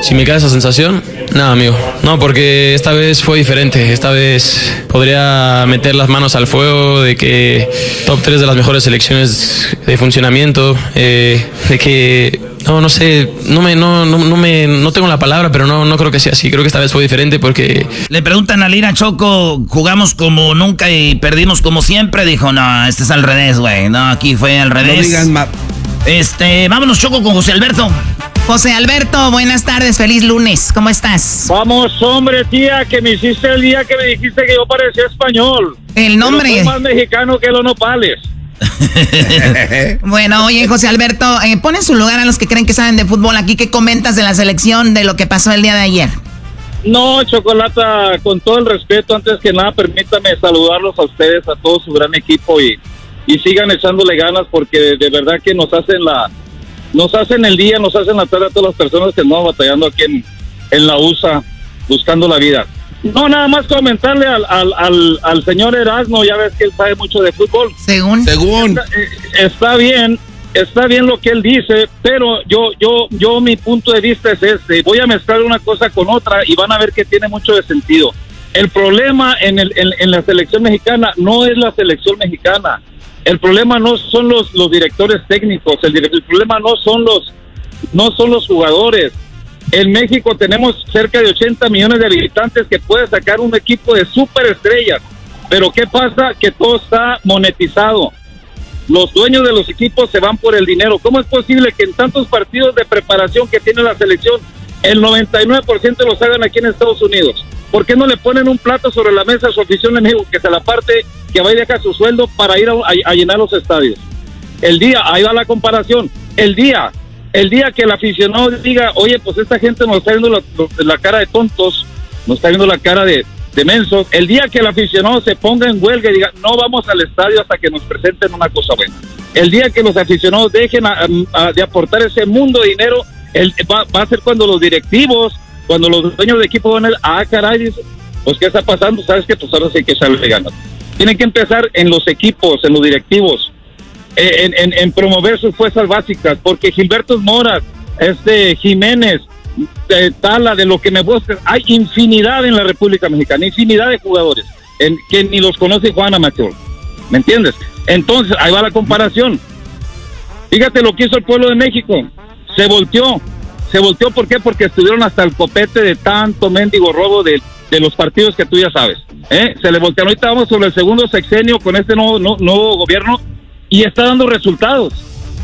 si me queda esa sensación, nada, amigo. No, porque esta vez fue diferente. Esta vez podría meter las manos al fuego de que top 3 de las mejores selecciones de funcionamiento, de que... No sé, no tengo la palabra, pero no creo que sea así. Creo que esta vez fue diferente porque... Le preguntan a Lira, Choco, jugamos como nunca y perdimos como siempre. Dijo, no, este es al revés, güey. No, aquí fue al revés. No digan más. Vámonos, Choco, con José Alberto. José Alberto, buenas tardes, feliz lunes. ¿Cómo estás? Vamos, hombre, tía, que me hiciste el día que me dijiste que yo parecía español. El nombre... Pero soy más mexicano que los nopales. Bueno, oye, José Alberto, pon en su lugar a los que creen que saben de fútbol aquí. ¿Qué comentas de la selección, de lo que pasó el día de ayer? No, Chocolata, con todo el respeto, antes que nada, permítame saludarlos a ustedes, a todo su gran equipo y sigan echándole ganas porque de verdad que nos hacen el día, nos hacen la tarde a todas las personas que andamos batallando aquí en la USA, buscando la vida. No, nada más comentarle al señor Erasmo, ya ves que él sabe mucho de fútbol. Según. Está bien lo que él dice, pero yo mi punto de vista es este. Voy a mezclar una cosa con otra y van a ver que tiene mucho de sentido. El problema en la selección mexicana no es la selección mexicana. El problema no son los directores técnicos. El problema no son los jugadores. En México tenemos cerca de 80 millones de habitantes que puede sacar un equipo de superestrellas. Pero ¿qué pasa? Que todo está monetizado. Los dueños de los equipos se van por el dinero. ¿Cómo es posible que en tantos partidos de preparación que tiene la selección, el 99% los hagan aquí en Estados Unidos? ¿Por qué no le ponen un plato sobre la mesa a su afición en México, que se la parte, que va y deja su sueldo para ir a llenar los estadios? Ahí va la comparación, el día que el aficionado diga, oye, pues esta gente nos está viendo la cara de tontos, nos está viendo la cara de mensos, el día que el aficionado se ponga en huelga y diga, no vamos al estadio hasta que nos presenten una cosa buena, el día que los aficionados dejen de aportar ese mundo de dinero, va a ser cuando los directivos, cuando los dueños de equipo van a ir, caray, pues ¿qué está pasando? ¿Sabes qué? Pues ahora sí hay que echarle ganas. Tienen que empezar en los equipos, en los directivos, en promover sus fuerzas básicas, porque Gilberto Mora, Jiménez, Tala, de lo que me buscan, hay infinidad en la República Mexicana, infinidad de jugadores que ni los conoce Juan Amateur, ¿me entiendes? Entonces, ahí va la comparación. Fíjate lo que hizo el pueblo de México, se volteó, ¿por qué? Porque estuvieron hasta el copete de tanto mendigo robo de los partidos que tú ya sabes, se le voltearon. Ahorita vamos sobre el segundo sexenio con este nuevo gobierno y está dando resultados,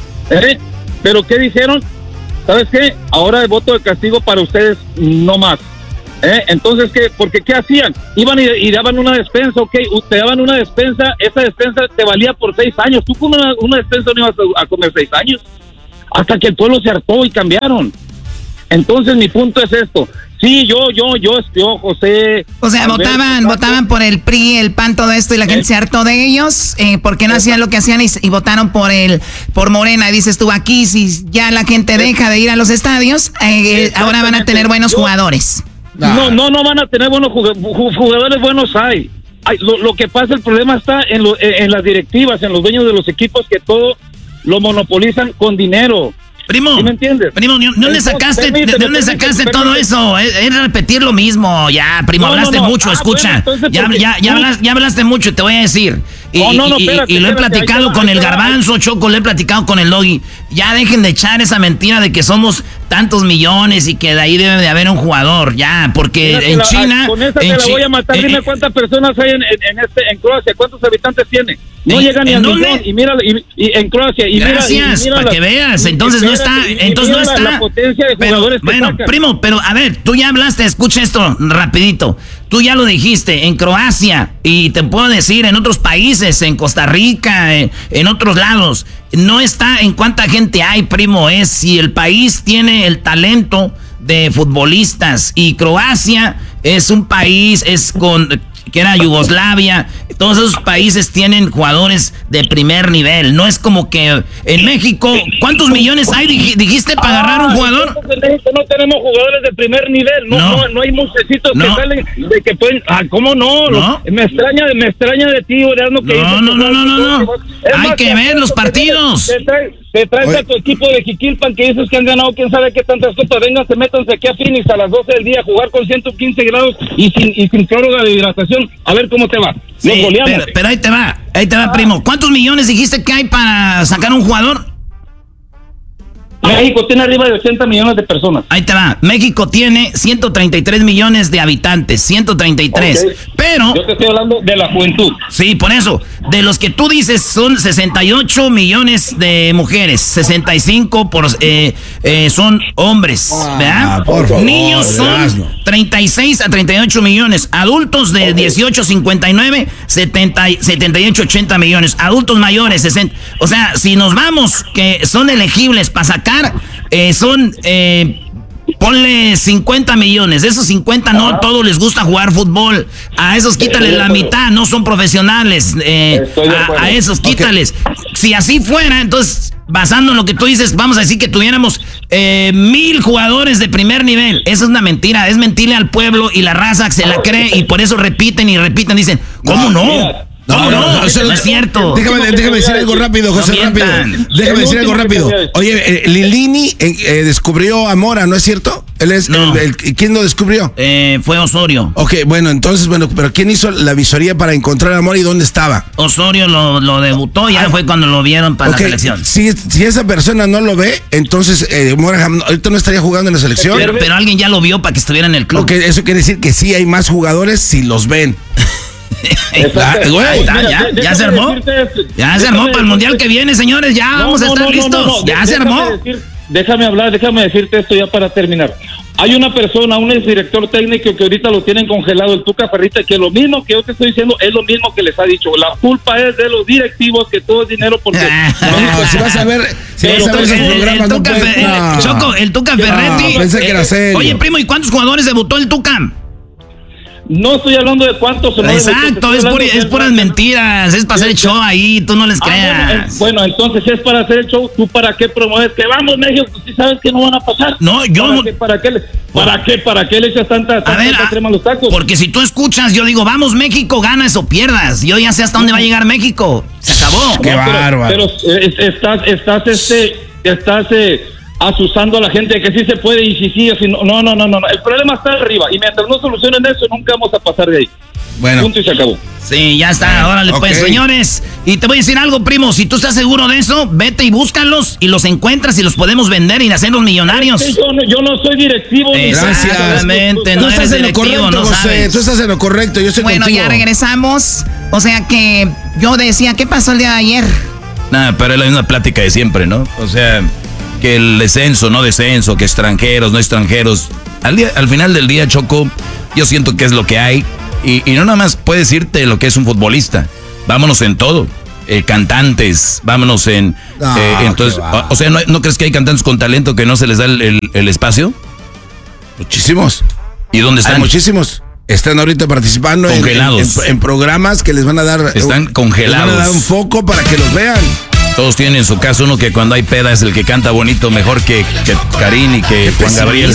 pero ¿qué dijeron? ¿Sabes qué? Ahora el voto de castigo para ustedes no más, entonces ¿qué? Porque ¿qué hacían? Iban y daban una despensa, te daban una despensa, esa despensa te valía por 6 años, tú con una despensa no ibas a comer 6 años, hasta que el pueblo se hartó y cambiaron. Entonces mi punto es esto. Sí, yo, José. O sea, votaban por el PRI, el PAN, todo esto, y la gente se hartó de ellos, porque no hacían lo que hacían y votaron por Morena. Dices tú, aquí si ya la gente deja de ir a los estadios, ahora van a tener buenos jugadores. No van a tener buenos jugadores, buenos hay. Lo que pasa, el problema está en las directivas, en los dueños de los equipos, que todo lo monopolizan con dinero. Primo, ¿sí me entiendes? Primo, ¿de dónde sacaste todo eso? Es repetir lo mismo. Ya, primo, hablaste mucho, escucha. Ya hablaste mucho, te voy a decir. Espérate, y lo he platicado con el Garbanzo, Choco, lo he platicado con el Doggy. Ya dejen de echar esa mentira de que somos tantos millones y que de ahí debe de haber un jugador, ya, porque en China... Con esa te la voy a matar, dime cuántas personas hay en Croacia, ¿cuántos habitantes tiene? No llegan ni a millón, y mira, y en Croacia, y gracias, mira para que veas, entonces no está, la potencia de jugadores. Bueno, primo, pero a ver, tú ya hablaste, escucha esto rapidito, tú ya lo dijiste, en Croacia, y te puedo decir, en otros países, en Costa Rica, en otros lados, no está en cuánta gente hay, primo, es si el país tiene el talento de futbolistas, y Croacia es un país, que era Yugoslavia. Todos esos países tienen jugadores de primer nivel. No es como que en México, ¿cuántos millones hay, dijiste, para agarrar un jugador? En México no tenemos jugadores de primer nivel. No hay muchecitos que salen de que pueden. ¿Cómo no? ¿No? Me extraña de ti, Orlando. No. Hay que ver los partidos. Te traes a tu equipo de Jiquilpan que dices que han ganado quién sabe qué tantas copas. Vénganse, métanse aquí a Phoenix a las 12 del día a jugar con 115 grados y sin prórroga de hidratación. A ver cómo te va. Sí, pero ahí te va, primo. ¿Cuántos millones dijiste que hay para sacar un jugador? México tiene arriba de 80 millones de personas. Ahí te va. México tiene 133 millones de habitantes. 133. Okay. Pero... yo te estoy hablando de la juventud. Sí, por eso. De los que tú dices son 68 millones de mujeres. 65 son hombres. ¿Verdad? Por favor, niños son 36 a 38 millones. Adultos de 18 a 59, 78 a 80 millones. Adultos mayores, 60. O sea, si nos vamos, que son elegibles para sacar, ponle 50 millones. De esos 50 no a todos les gusta jugar fútbol. A esos quítales la mitad, no son profesionales. A esos quítales. Si así fuera, entonces, basando en lo que tú dices, vamos a decir que tuviéramos 1000 jugadores de primer nivel. Eso es una mentira, es mentirle al pueblo y la raza se la cree y por eso repiten, dicen, ¿cómo no? No, eso es cierto. Déjame decir algo rápido, José, rápido. Déjame decir algo rápido. Oye, Lilini descubrió a Mora, ¿no es cierto? Él es ¿quién lo descubrió? Fue Osorio. Ok, entonces, pero ¿quién hizo la visoría para encontrar a Mora y dónde estaba? Osorio lo debutó, ya fue cuando lo vieron para la selección. Si esa persona no lo ve, entonces Mora ahorita no estaría jugando en la selección. Pero alguien ya lo vio para que estuviera en el club. Ok, eso quiere decir que sí hay más jugadores si los ven. Ya se armó. Ya se armó para el mundial que viene, señores. Ya vamos a estar listos. Ya se armó. Déjame decirte esto ya para terminar. Hay una persona, un exdirector técnico que ahorita lo tienen congelado, el Tuca Ferretti, que lo mismo que yo te estoy diciendo es lo mismo que les ha dicho. La culpa es de los directivos, que todo es dinero porque... si vas a ver esos programas no puedes... Choco, el Tuca Ferretti... Pensé que era serio. Oye, primo, ¿y cuántos jugadores debutó el Tuca? No estoy hablando de cuántos o no. Exacto, es puras mentiras, es para hacer show ahí, tú no les creas. Bueno, entonces es para hacer el show, ¿tú para qué promueves? Que vamos, México, si sabes que no van a pasar. No, yo no. ¿Para qué le echas tanta crema a los tacos? Porque si tú escuchas, yo digo, vamos México, ganas o pierdas. Yo ya sé hasta dónde va a llegar México. Se acabó. Qué bárbaro. Pero estás asusando a la gente de que sí se puede y si sí, así no. El problema está arriba y mientras no solucionen eso, nunca vamos a pasar de ahí. Bueno. Punto y se acabó. Sí, ya está, órale pues, señores. Y te voy a decir algo, primo, si tú estás seguro de eso, vete y búscalos y los encuentras y los podemos vender y hacerlos millonarios. Yo no soy directivo. Exactamente, no eres directivo, no sabes. Tú estás en lo correcto, yo estoy contigo. Bueno, ya regresamos. O sea que yo decía, ¿qué pasó el día de ayer? Nada, pero es la misma plática de siempre, ¿no? O sea... que el descenso, no descenso, que extranjeros, no extranjeros. Al final del día, Choco, yo siento que es lo que hay. Y no nada más puedes irte lo que es un futbolista. Vámonos en todo. Cantantes, vámonos en... entonces, o sea, ¿no crees que hay cantantes con talento que no se les da el espacio? Muchísimos. ¿Y dónde están? Hay muchísimos. Están ahorita participando en programas que les van a dar... Están congelados. Les van a dar un foco para que los vean. Todos tienen en su caso uno que cuando hay peda es el que canta bonito mejor que Karin y que Juan Gabriel.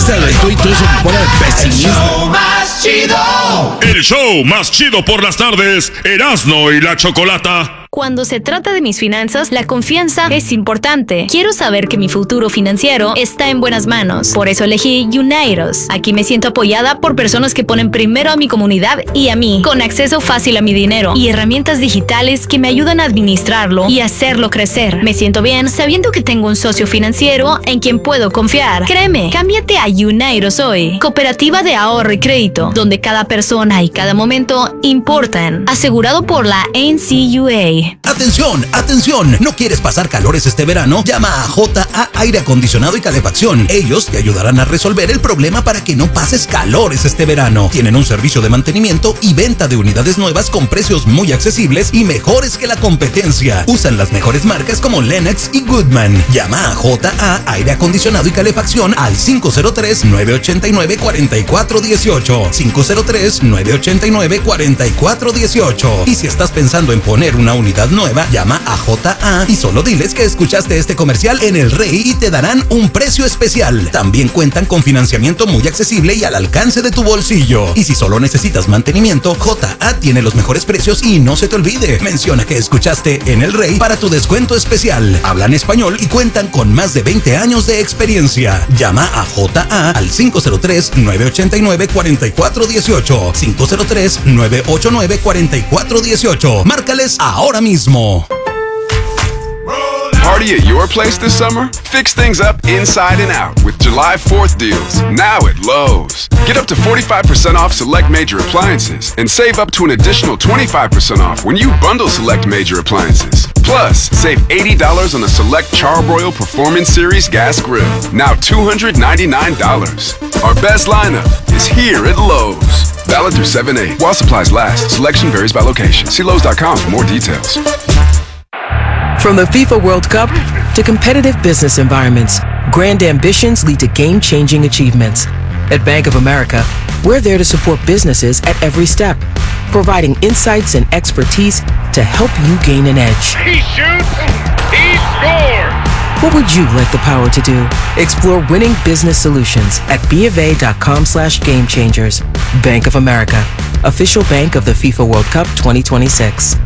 El show más chido por las tardes, Erasmo y la Chocolata. Cuando se trata de mis finanzas, la confianza es importante. Quiero saber que mi futuro financiero está en buenas manos. Por eso elegí Unidos. Aquí me siento apoyada por personas que ponen primero a mi comunidad y a mí, con acceso fácil a mi dinero y herramientas digitales que me ayudan a administrarlo y hacerlo crecer. Me siento bien sabiendo que tengo un socio financiero en quien puedo confiar. Créeme, cámbiate a Unidos hoy. Cooperativa de ahorro y crédito, donde cada persona y cada momento importan. Asegurado por la NCUA. Energy. ¡Atención! ¡Atención! ¿No quieres pasar calores este verano? Llama a JA Aire Acondicionado y Calefacción. Ellos te ayudarán a resolver el problema para que no pases calores este verano. Tienen un servicio de mantenimiento y venta de unidades nuevas con precios muy accesibles y mejores que la competencia. Usan las mejores marcas como Lennox y Goodman. Llama a JA Aire Acondicionado y Calefacción al 503-989-4418. 503-989-4418. Y si estás pensando en poner una unidad nueva, llama a JA y solo diles que escuchaste este comercial en El Rey y te darán un precio especial. También cuentan con financiamiento muy accesible y al alcance de tu bolsillo. Y si solo necesitas mantenimiento, JA tiene los mejores precios y no se te olvide, menciona que escuchaste en El Rey para tu descuento especial. Hablan español y cuentan con más de 20 años de experiencia. Llama a JA al 503-989-4418. 503-989-4418. Márcales ahora mismo. Party at your place this summer? Fix things up inside and out with July 4th deals, now at Lowe's. Get up to 45% off select major appliances and save up to an additional 25% off when you bundle select major appliances. Plus, save $80 on a select Charbroil Performance Series gas grill, now $299. Our best lineup is here at Lowe's. Valid through 7/8. While supplies last, selection varies by location. See Lowe's.com for more details. From the FIFA World Cup to competitive business environments, grand ambitions lead to game-changing achievements. At Bank of America, we're there to support businesses at every step, providing insights and expertise to help you gain an edge. He shoots, he scores! What would you like the power to do? Explore winning business solutions at BofA.com/gamechangers. Bank of America, official bank of the FIFA World Cup 2026.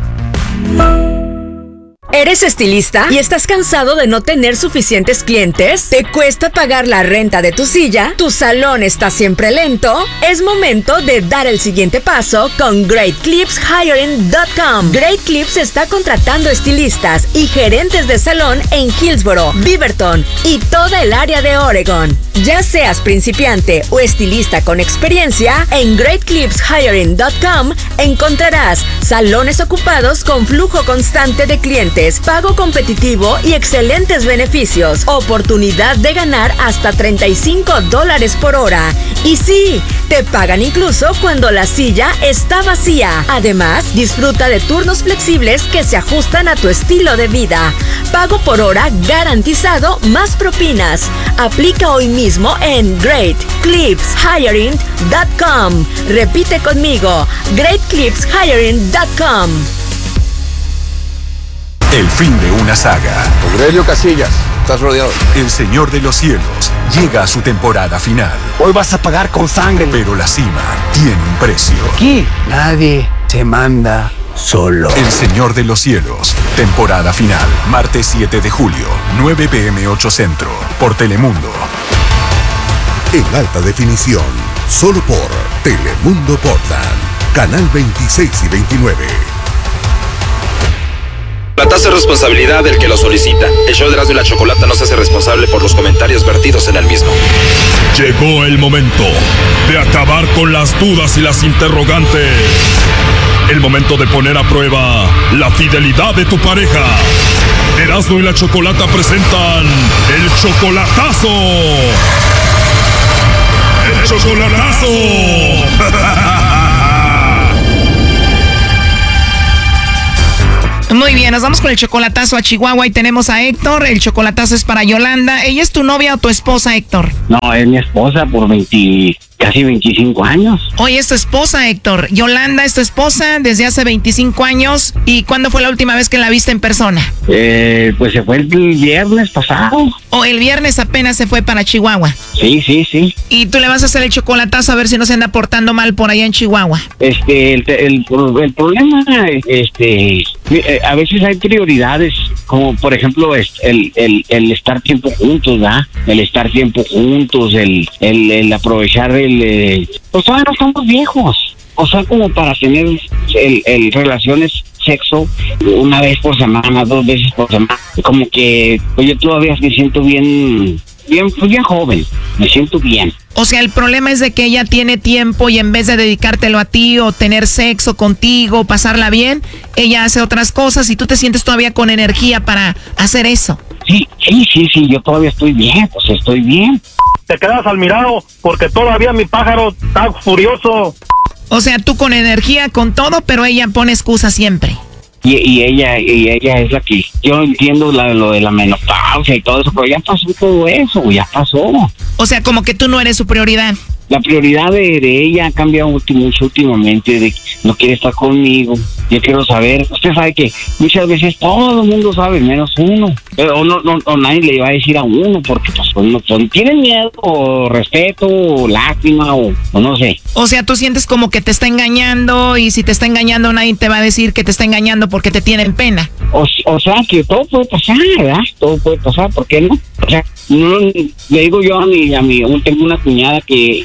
¿Eres estilista y estás cansado de no tener suficientes clientes? ¿Te cuesta pagar la renta de tu silla? ¿Tu salón está siempre lento? Es momento de dar el siguiente paso con GreatClipsHiring.com. Great Clips está contratando estilistas y gerentes de salón en Hillsboro, Beaverton y toda el área de Oregon. Ya seas principiante o estilista con experiencia, en GreatClipsHiring.com encontrarás salones ocupados con flujo constante de clientes, pago competitivo y excelentes beneficios. Oportunidad de ganar hasta $35 por hora. Y sí, te pagan incluso cuando la silla está vacía. Además, disfruta de turnos flexibles que se ajustan a tu estilo de vida. Pago por hora garantizado más propinas. Aplica hoy mismo en GreatClipsHiring.com. Repite conmigo, GreatClipsHiring.com. El fin de una saga. Aurelio Casillas, estás rodeado. El Señor de los Cielos llega a su temporada final. Hoy vas a pagar con sangre. Pero la cima tiene un precio. Aquí nadie se manda solo. El Señor de los Cielos, temporada final. Martes 7 de julio, 9 p.m. 8 Centro, por Telemundo. En alta definición, solo por Telemundo Portland, canal 26 y 29. La tasa es responsabilidad del que lo solicita. El show de Erasmo y la Chocolata no se hace responsable por los comentarios vertidos en el mismo. Llegó el momento de acabar con las dudas y las interrogantes. El momento de poner a prueba la fidelidad de tu pareja. Erasmo y la Chocolata presentan el chocolatazo. ¡El chocolatazo! Muy bien, nos vamos con el chocolatazo a Chihuahua y tenemos a Héctor. El chocolatazo es para Yolanda. ¿Ella es tu novia o tu esposa, Héctor? No, es mi esposa por casi 25 años. Oye, es tu esposa, Héctor. Yolanda es tu esposa desde hace 25 años. ¿Y cuándo fue la última vez que la viste en persona? Pues se fue el viernes pasado. ¿O el viernes apenas se fue para Chihuahua? Sí. ¿Y tú le vas a hacer el chocolatazo a ver si no se anda portando mal por allá en Chihuahua? El problema, a veces hay prioridades, como por ejemplo el estar tiempo juntos, ¿verdad? El estar tiempo juntos, el aprovechar pues todavía no estamos viejos. O sea, como para tener relaciones, sexo, una vez por semana, 2 veces por semana. Como que pues yo todavía me siento bien bien joven, me siento bien. O sea, el problema es de que ella tiene tiempo y en vez de dedicártelo a ti o tener sexo contigo, pasarla bien, ella hace otras cosas y tú te sientes todavía con energía para hacer eso. Sí, yo todavía estoy bien, pues estoy bien. Te quedas al mirado porque todavía mi pájaro está furioso. O sea, tú con energía, con todo, pero ella pone excusa siempre. Y ella es la que, yo entiendo lo de la menopausia y todo eso, pero ya pasó todo eso, ya pasó. O sea, como que tú no eres su prioridad. La prioridad de ella ha cambiado mucho últimamente, de que no quiere estar conmigo. Yo quiero saber, usted sabe que muchas veces todo el mundo sabe, menos uno. Pero no nadie le va a decir a uno, porque pues tienen miedo, o respeto, o lástima, o no sé. O sea, tú sientes como que te está engañando, y si te está engañando nadie te va a decir que te está engañando porque te tienen pena. O sea, que todo puede pasar, ¿verdad? Todo puede pasar, ¿por qué no? O sea, no, le digo yo a mi tengo una cuñada que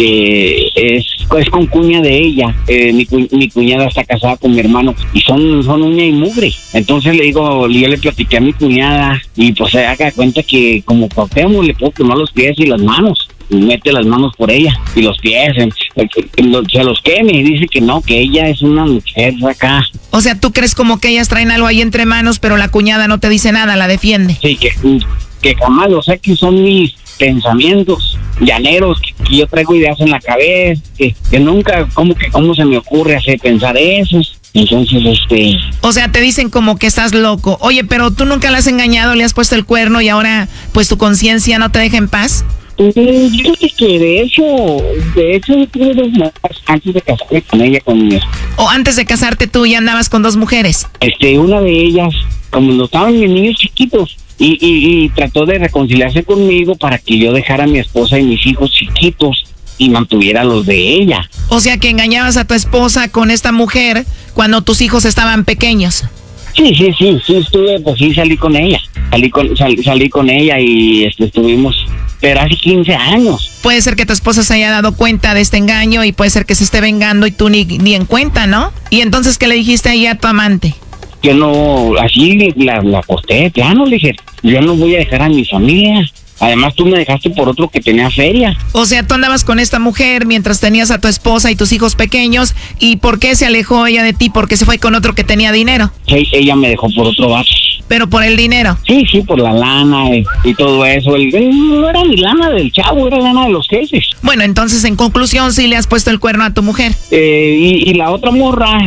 es con cuña de ella. Mi cuñada está casada con mi hermano y son uña y mugre. Entonces le digo, yo le platiqué a mi cuñada y pues se haga cuenta que como pautemos le puedo quemar los pies y las manos. Y mete las manos por ella y los pies, se los queme y dice que no, que ella es una mujer acá. O sea, ¿tú crees como que ellas traen algo ahí entre manos, pero la cuñada no te dice nada, la defiende? Sí, que jamás, o sea, que son mis pensamientos llaneros, que yo traigo ideas en la cabeza, que nunca, cómo se me ocurre hacer pensar eso. Entonces, O sea, te dicen como que estás loco. Oye, pero tú nunca la has engañado, le has puesto el cuerno y ahora, pues, tu conciencia no te deja en paz. Yo creo que de hecho, yo tuve 2 mujeres antes de casarme con ella, con mi esposa. O antes de casarte tú ya andabas con 2 mujeres. Una de ellas, como no estaban mis niños chiquitos, y trató de reconciliarse conmigo para que yo dejara a mi esposa y mis hijos chiquitos y mantuviera los de ella. O sea, que engañabas a tu esposa con esta mujer cuando tus hijos estaban pequeños. Sí, estuve, pues sí, salí con ella. Salí con ella y estuvimos, pero hace 15 años. Puede ser que tu esposa se haya dado cuenta de este engaño y puede ser que se esté vengando y tú ni en cuenta, ¿no? Y entonces, ¿qué le dijiste ahí a tu amante? Yo no, así la acosté, plano, le dije, yo no voy a dejar a mi familia. Además, tú me dejaste por otro que tenía feria. O sea, tú andabas con esta mujer mientras tenías a tu esposa y tus hijos pequeños. ¿Y por qué se alejó ella de ti? ¿Porque se fue con otro que tenía dinero? Sí, ella me dejó por otro vato. ¿Pero por el dinero? Sí, por la lana y todo eso. No era ni lana del chavo, era lana de los jefes. Bueno, entonces, en conclusión, sí le has puesto el cuerno a tu mujer. Y la otra morra,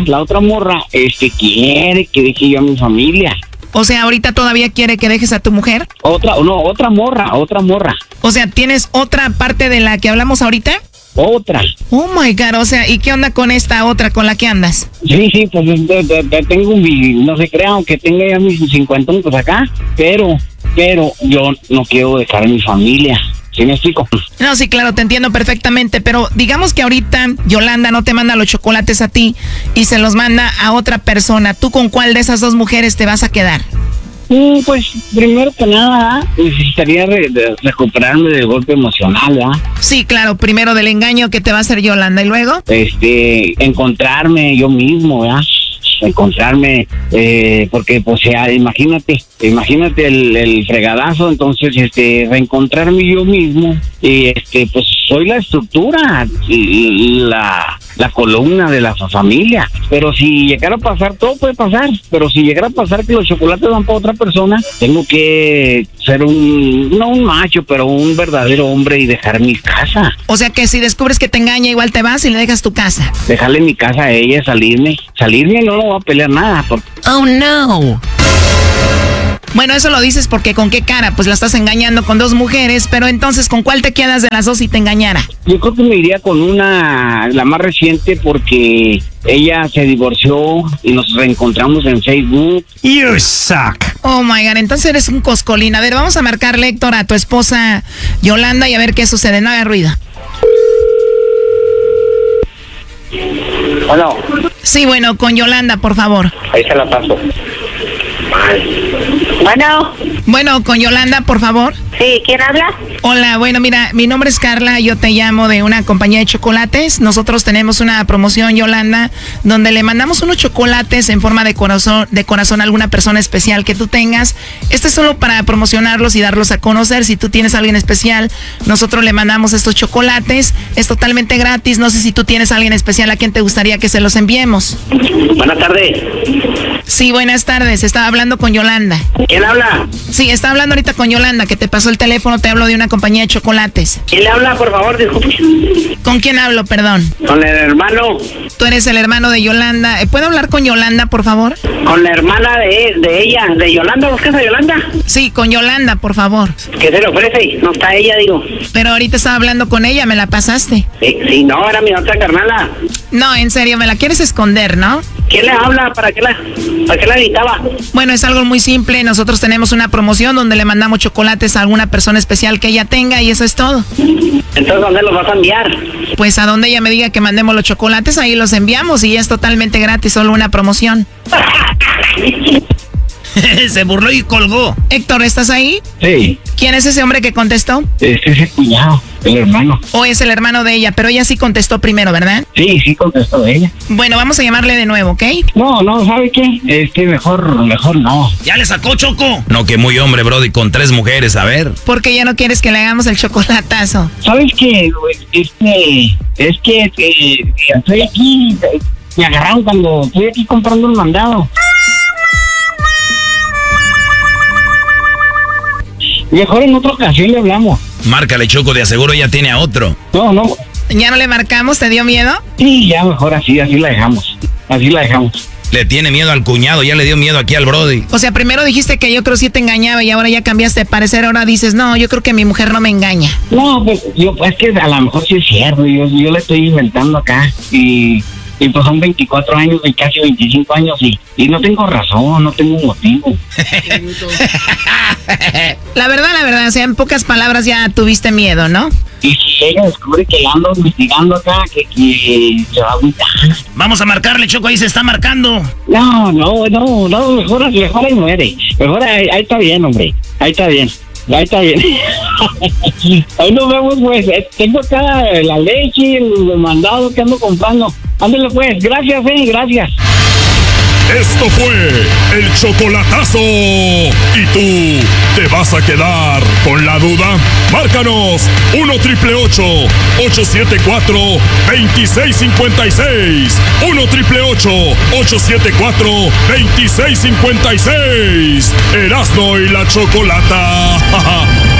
quiere que deje yo a mi familia. O sea, ¿ahorita todavía quiere que dejes a tu mujer? Otra morra. O sea, ¿tienes otra parte de la que hablamos ahorita? Otra. Oh my God, o sea, ¿y qué onda con esta otra con la que andas? Sí, pues tengo no se crea, aunque tenga ya mis 50 años acá, pero yo no quiero dejar a mi familia. ¿Sí me explico? No, sí, claro, te entiendo perfectamente, pero digamos que ahorita Yolanda no te manda los chocolates a ti y se los manda a otra persona. ¿Tú con cuál de esas 2 mujeres te vas a quedar? Pues, primero que nada, necesitaría recuperarme del golpe emocional, ¿verdad? Sí, claro, primero del engaño que te va a hacer Yolanda, ¿y luego? Encontrarme yo mismo, ¿verdad? Encontrarme, porque pues ya, imagínate el fregadazo, entonces reencontrarme yo mismo y pues soy la estructura, la columna de la familia, pero si llegara a pasar, todo puede pasar, pero si llegara a pasar que los chocolates van para otra persona, tengo que ser no un macho, pero un verdadero hombre y dejar mi casa. O sea que si descubres que te engaña, igual te vas y le dejas tu casa. Dejarle mi casa a ella, salirme no voy a pelear nada. Oh no. Bueno, eso lo dices porque ¿con qué cara? Pues la estás engañando con 2 mujeres, pero entonces ¿con cuál te quedas de las 2 si te engañara? Yo creo que me iría con la más reciente, porque ella se divorció y nos reencontramos en Facebook. You suck. Oh my God, entonces eres un coscolín. A ver, vamos a marcarle, Héctor, a tu esposa Yolanda y a ver qué sucede. No haga ruido. Bueno. Sí, bueno, con Yolanda, por favor. Ahí se la paso. Bueno. Bueno, con Yolanda, por favor. Sí, ¿quién habla? Hola, bueno, mira, mi nombre es Carla, yo te llamo de una compañía de chocolates. Nosotros tenemos una promoción, Yolanda, donde le mandamos unos chocolates en forma de corazón a alguna persona especial que tú tengas. Este es solo para promocionarlos y darlos a conocer. Si tú tienes a alguien especial, nosotros le mandamos estos chocolates. Es totalmente gratis. No sé si tú tienes a alguien especial a quien te gustaría que se los enviemos. Buenas tardes. Sí, buenas tardes. Estaba hablando con Yolanda. ¿Quién habla? Sí, estaba hablando ahorita con Yolanda, que te pasó el teléfono. Te hablo de una compañía de chocolates. ¿Quién le habla, por favor? Disculpe. ¿Con quién hablo, perdón? Con el hermano. Tú eres el hermano de Yolanda. ¿Puedo hablar con Yolanda, por favor? Con la hermana de ella, de Yolanda. ¿Buscas a Yolanda? Sí, con Yolanda, por favor. ¿Qué se le ofrece? No está ella, digo. Pero ahorita estaba hablando con ella, me la pasaste. Sí, no, era mi otra carnala. No, en serio, me la quieres esconder, ¿no? ¿Quién le habla? ¿Para qué la editaba? Bueno, es algo muy simple. Nosotros tenemos una promoción donde le mandamos chocolates a alguna persona especial que ella tenga y eso es todo. Entonces, ¿dónde los vas a enviar? Pues a donde ella me diga que mandemos los chocolates, ahí los enviamos y es totalmente gratis, solo una promoción. Se burló y colgó. Héctor, ¿estás ahí? Sí. ¿Quién es ese hombre que contestó? Es el cuñado, el hermano. O es el hermano de ella, pero ella sí contestó primero, ¿verdad? Sí contestó ella. Bueno, vamos a llamarle de nuevo, ¿ok? No, ¿sabe qué? Mejor no. ¿Ya le sacó, Choco? No, que muy hombre, brody, con 3 mujeres, a ver. ¿Por qué ya no quieres que le hagamos el chocolatazo? ¿Sabes qué? Es que estoy aquí, me agarraron cuando estoy aquí comprando un mandado. Mejor en otra ocasión le hablamos. Márcale, Choco, de aseguro ya tiene a otro. No. ¿Ya no le marcamos? ¿Te dio miedo? Sí, ya mejor así la dejamos. Le tiene miedo al cuñado, ya le dio miedo aquí al brody. O sea, primero dijiste que yo creo que sí te engañaba y ahora ya cambiaste de parecer. Ahora dices, no, yo creo que mi mujer no me engaña. No, pues es que a lo mejor sí es cierto. Yo le estoy inventando acá y pues son 24 años y casi 25 años y no tengo razón, no tengo motivo. La verdad, o sea, en pocas palabras ya tuviste miedo, ¿no? Y si ella descubre que la ando investigando acá, que se va a agüitar. Vamos a marcarle, Choco, ahí se está marcando. No, mejor ahí muere. Mejor ahí está bien, hombre. Ahí está bien. Ahí nos vemos, pues. Tengo acá la leche, el mandado que ando comprando. Ándale, pues. Gracias. Esto fue el chocolatazo. ¿Y tú te vas a quedar con la duda? Márcanos 1-888-874-2656. 1-888-874-2656. Erasmo y la Chocolata.